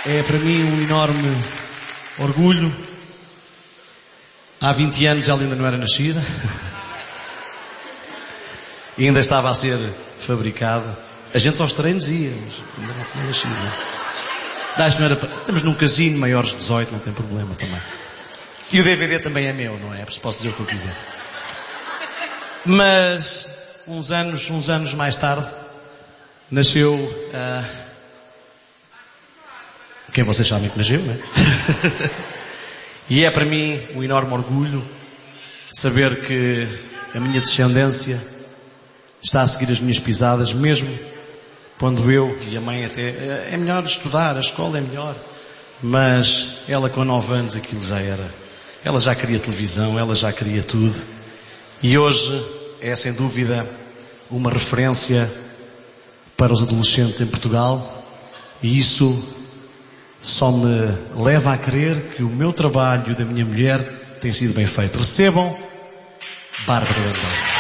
É para mim um enorme orgulho. Há 20 anos ela ainda não era nascida. E ainda estava a ser fabricada. A gente aos treinos ia, mas ainda não tinha nascido. Acho que não era para... Estamos num casino, maiores de 18, não tem problema também. E o DVD também é meu, não é? Posso dizer o que eu quiser. Mas, uns anos mais tarde, nasceu... Quem vocês sabem que nasceu, não é? E é para mim um enorme orgulho saber que a minha descendência está a seguir as minhas pisadas, mesmo quando eu e a mãe até... É melhor estudar, a escola é melhor. Mas ela com 9 anos aquilo já era... Ela já queria televisão, ela já queria tudo. E hoje é sem dúvida uma referência para os adolescentes em Portugal. E isso só me leva a crer que o meu trabalho e o da minha mulher tem sido bem feito. Recebam Bárbara Brandão.